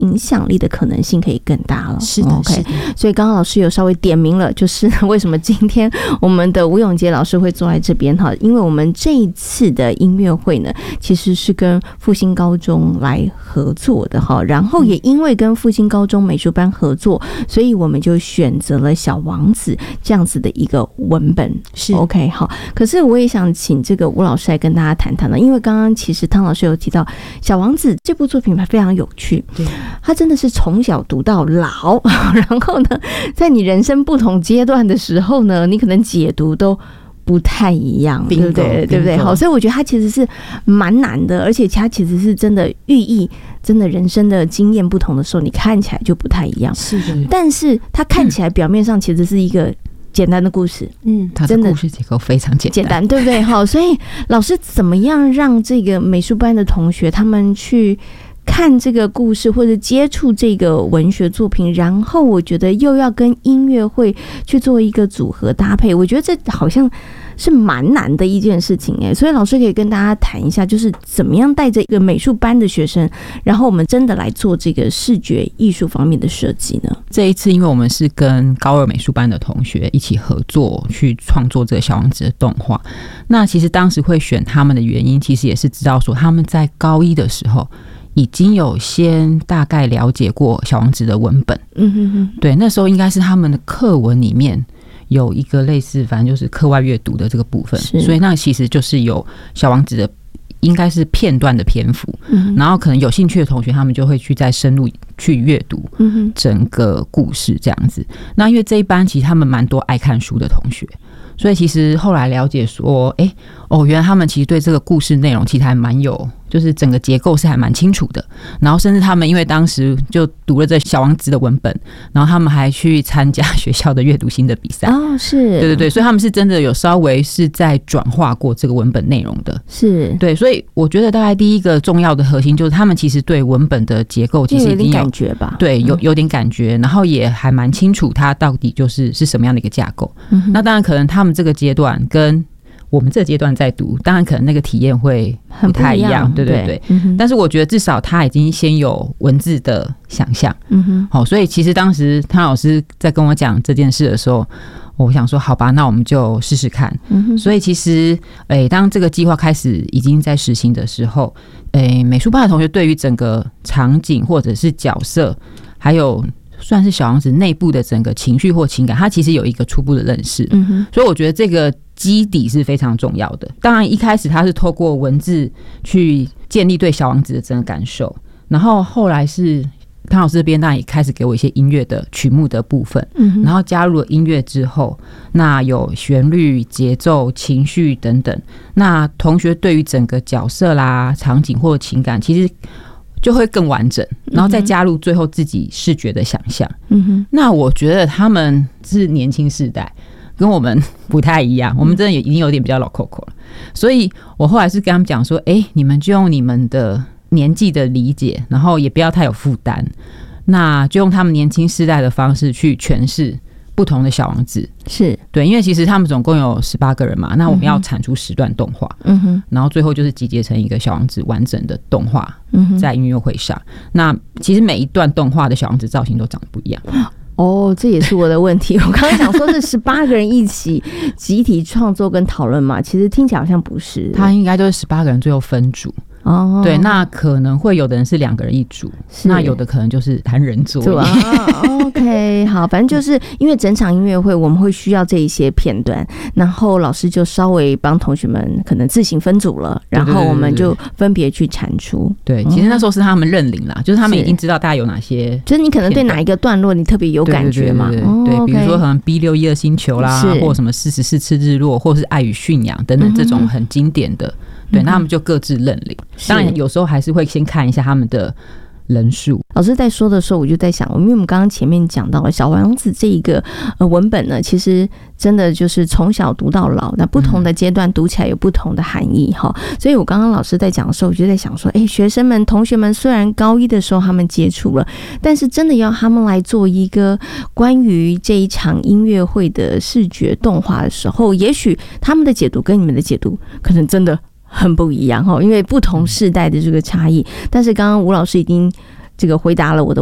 影响力的可能性可以更大了。 是的 OK， 是的。 所以刚刚老师有稍微点明了，就是为什么今天我们的吴永杰老师会坐在这边哈，因为我们这一次的音乐会呢，其实是跟复兴高中来合作的哈，然后也因为跟复兴高中美术班合作，所以我们就选择了《小王子》这样子的一个文本。 是 OK 好，可是我也想请这个吴老师来跟大家谈谈了，因为刚刚其实汤老师有提到《小王子》这部作品非常有趣， 对， 他真的是从小读到老，然后呢，在你人生不同阶段的时候呢，你可能解读都不太一样，对不对？对不对？好，所以我觉得它其实是蛮难的，而且它其实是真的寓意，真的人生的经验不同的时候，你看起来就不太一样。 是的， 但是它看起来表面上其实是一个简单的故事， 它的故事结构非常简单， 对不对？好，所以老师怎么样让这个美术班的同学他们去看这个故事或者接触这个文学作品，然后我觉得又要跟音乐会去做一个组合搭配，我觉得这好像是蛮难的一件事情耶。所以老师可以跟大家谈一下，就是怎么样带着一个美术班的学生，然后我们真的来做这个视觉艺术方面的设计呢？ 这一次因为我们是跟高二美术班的同学一起合作去创作这个小王子的动画，那其实当时会选他们的原因，其实也是知道说他们在高一的时候已经有先大概了解过小王子的文本，对，那时候应该是他们的课文里面有一个类似反正就是课外阅读的这个部分，所以那其实就是有小王子的应该是片段的篇幅，然后可能有兴趣的同学他们就会去再深入去阅读整个故事这样子。那因为这一班其实他们蛮多爱看书的同学，所以其实后来了解说原来他们其实对这个故事内容其实还蛮有，就是整个结构是还蛮清楚的，然后甚至他们因为当时就读了这小王子的文本，然后他们还去参加学校的阅读心得比赛是，对对对，所以他们是真的有稍微是在转化过这个文本内容的，是，对，所以我觉得大概第一个重要的核心就是他们其实对文本的结构其实已经有点感觉吧，对，有点感觉，然后也还蛮清楚它到底是什么样的一个架构，那当然可能他们这个阶段跟我们这个阶段在读，当然可能那个体验会不太一样，对对对。但是我觉得至少他已经先有文字的想象，所以其实当时汤老师在跟我讲这件事的时候，我想说好吧，那我们就试试看。所以其实当这个计划开始已经在实行的时候，美术班的同学对于整个场景或者是角色，还有算是小王子内部的整个情绪或情感，他其实有一个初步的认识，所以我觉得这个基底是非常重要的。当然一开始他是透过文字去建立对小王子的整个感受，然后后来是汤老师这边当然也开始给我一些音乐的曲目的部分，然后加入了音乐之后，那有旋律、节奏、情绪等等，那同学对于整个角色啦、场景或情感其实就会更完整，然后再加入最后自己视觉的想象。那我觉得他们是年轻世代，跟我们不太一样，我们真的已经有点比较老扣扣了，所以我后来是跟他们讲说，你们就用你们的年纪的理解，然后也不要太有负担，那就用他们年轻世代的方式去诠释不同的小王子，是对，因为其实他们总共有18个人嘛，那我们要产出10段动画，然后最后就是集结成一个小王子完整的动画，在音乐会上，那其实每一段动画的小王子造型都长得不一样。 这也是我的问题。我刚刚想说是18个人一起集体创作跟讨论嘛，其实听起来好像不是， 他应该就是18个人最后分组。对，那可能会有的人是2个人一组，那有的可能就是单人作业。 OK， 好，反正就是因为整场音乐会我们会需要这一些片段，然后老师就稍微帮同学们可能自行分组了，然后我们就分别去产出。 对，其实那时候是他们认领啦，就是他们已经知道大概有哪些， 就是你可能对哪一个段落你特别有感觉嘛， 对，比如说可能 B612 星球啦，或者什么44次日落，或是爱与驯养等等这种很经典的。对，那他们就各自认领。当然有时候还是会先看一下他们的人数。 老师在说的时候，我就在想，因为我们刚刚前面讲到了小王子这一个文本呢，其实真的就是从小读到老，那不同的阶段读起来有不同的含义哈。所以我刚刚老师在讲的时候，我就在想说，学生们、同学们虽然高一的时候他们接触了，但是真的要他们来做一个关于这一场音乐会的视觉动画的时候，也许他们的解读跟你们的解读可能真的很不一样，因为不同世代的这个差异。但是刚刚吴老师已经这个回答了我的